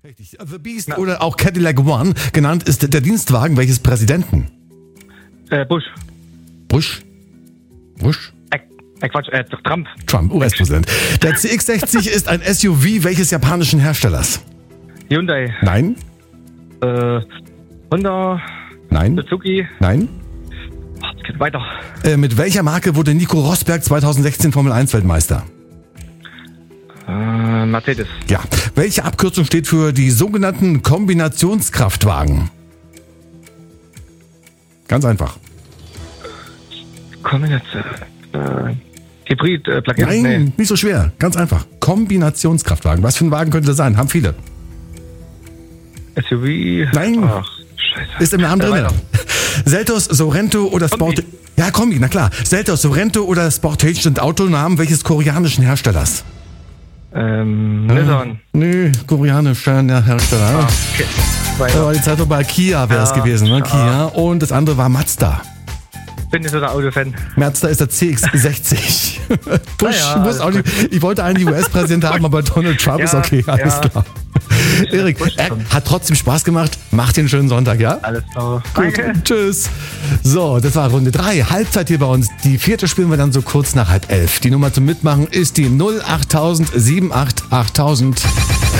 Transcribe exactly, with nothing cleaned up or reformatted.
Richtig. The Beast ja. oder auch Cadillac One genannt ist der Dienstwagen welches Präsidenten? Äh, Bush. Bush? Bush? Äh, äh Quatsch, äh, Trump. Trump, U S-Präsident. Der C X sechzig ist ein S U V welches japanischen Herstellers? Hyundai. Nein. Äh, Honda. Nein. Suzuki. Nein. Es geht weiter. Äh, mit welcher Marke wurde Nico Rosberg zweitausendsechzehn Formel eins Weltmeister? Äh, Mercedes. Ja. Welche Abkürzung steht für die sogenannten Kombinationskraftwagen? Ganz einfach. Kombination. Äh, Hybrid, äh, Plug-in? Nein, nee. Nicht so schwer. Ganz einfach. Kombinationskraftwagen. Was für ein Wagen könnte das sein? Haben viele. S U V? Nein. Ach, scheiße. Ist im Namen drin. Seltos, Sorento oder Sport... Ja, Kombi, na klar. Seltos, Sorento oder Sportage sind Autonamen welches koreanischen Herstellers? Ähm, Nissan. Nö, koreanischer Hersteller. Ah, okay. Da war die Zeit vorbei. Kia wäre es ja, gewesen, ne? Kia. Und das andere war Mazda. Bin nicht so der Autofan. Mazda ist der C X sechzig. Bush, ja, muss auch nicht, ich wollte eigentlich U S-Präsident haben, aber Donald Trump ja, ist okay, alles ja. klar. Erik, er hat trotzdem Spaß gemacht. Macht den schönen Sonntag, ja? Alles klar. Gut, danke. Tschüss. So, das war Runde drei. Halbzeit hier bei uns. Die vierte spielen wir dann so kurz nach halb elf. Die Nummer zum Mitmachen ist die null acht null null sieben acht achttausend.